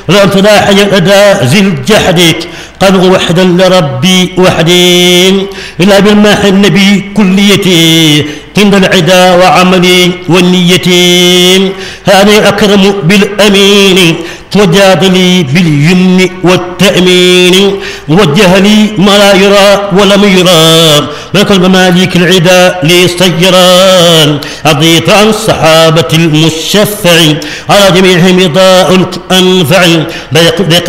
ولم تلاحي الأداء ذي الجحد قد وحدا لربي وحدي إلا بالماح النبي كليتي قند العدا وعملي والنية هذا أكرم بالأمين وجاد لي باليمن والتأمين وجه لي ما لا يرى ولم يرى ملك المماليك العدا لي صيران أضيت عن الصحابة المشفع على جميعهم إضاء أنفع